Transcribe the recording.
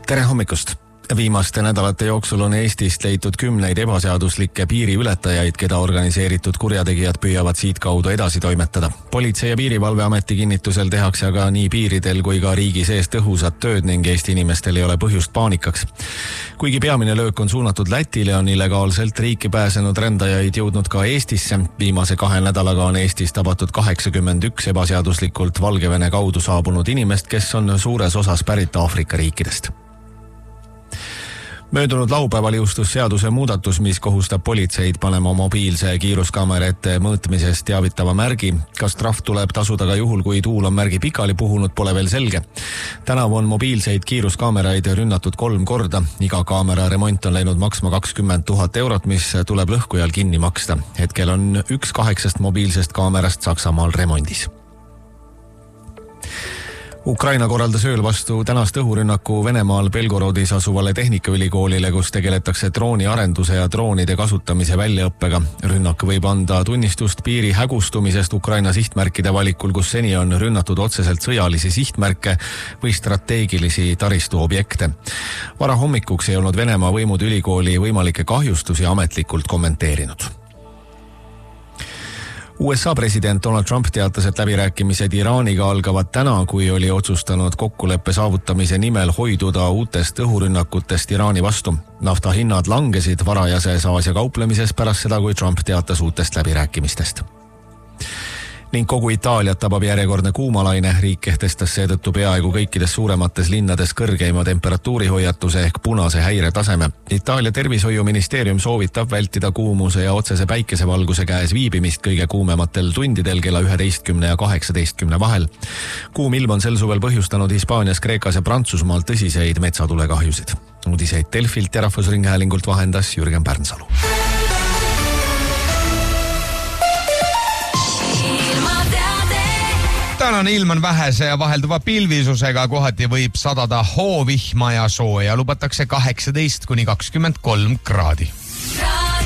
Tere hommikust! Viimaste nädalate jooksul on Eestist leitud 10 ebaseaduslikke piiriületajaid, keda organiseeritud kurjategijad püüavad siit kaudu edasi toimetada. Politsei- ja piirivalveameti kinnitusel tehakse aga nii piiridel kui ka riigi sees tõhusat tööd ning Eesti inimestel ei ole põhjust paanikaks. Kuigi peamine löök on suunatud Lätile, on illegaalselt riiki pääsenud rändajaid jõudnud ka Eestisse. Viimase 2 nädalaga on Eestis tabatud 81 ebaseaduslikult Valgevene kaudu saabunud inimest, kes on suures osas pärit Aafrika riikidest. Möödunud laupäeval jõustus seaduse muudatus, mis kohustab politseid panema mobiilse kiiruskaamera ette mõõtmisest teavitava märgi. Kas trahv tuleb tasuda ka juhul, kui tuul on märgi pikali puhunud, pole veel selge. Tänavu on mobiilseid kiiruskaameraid rünnatud 3 korda. Iga kaamera remont on läinud maksma 20 000 eurot, mis tuleb lõhkujal kinni maksta. Hetkel on 1 8 mobiilsest kaamerast Saksamaal remondis. Ukraina korraldas ööl vastu tänast õhurünnaku Venemaal Belgorodis asuvale tehnikaülikoolile, kus tegeletakse drooniarenduse ja droonide kasutamise väljaõppega. Rünnak võib anda tunnistust piiri hägustumisest Ukraina sihtmärkide valikul, kus seni on rünnatud otseselt sõjalisi sihtmärke või strateegilisi taristuobjekte. Vara hommikuks ei olnud Venemaa võimud ülikooli võimalikke kahjustusi ametlikult kommenteerinud. USA president Donald Trump teatas, et läbirääkimised Iraaniga algavad täna, kui oli otsustanud kokkuleppe saavutamise nimel hoiduda uutest õhurünnakutest Iraani vastu. Nafta hinnad langesid varajases Aasia kauplemises pärast seda, kui Trump teatas uutest läbirääkimistest. Ning kogu Itaaliat tabab järjekordne kuumalaine. Riik kehtestas seetõttu peaaegu kõikides suuremates linnades kõrgeima temperatuurihoiatuse ehk punase häiretaseme. Itaalia tervishoiuministeerium soovitab vältida kuumuse ja otsese päikesevalguse käes viibimist kõige kuumematel tundidel kella 11 ja 18 vahel. Kuum ilm on sel suvel põhjustanud Hispaanias, Kreekas ja Prantsusmaal tõsiseid metsatulekahjusid. Uudiseid Delfilt ja Rahvusringhäälingult vahendas Jürgen Pärnsalu. Tänane ilm on vähese ja vahelduva pilvisusega, kohati võib sadada hoovihma ja sooja lubatakse 18–23 kraadi.